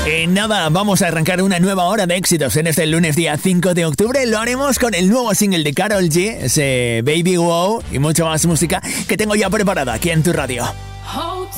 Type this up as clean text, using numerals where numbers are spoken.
En nada, vamos a arrancar una nueva hora de éxitos en este lunes día 5 de octubre. Lo haremos con el nuevo single de Karol G, ese Baby Wow, y mucha más música que tengo ya preparada aquí en tu radio.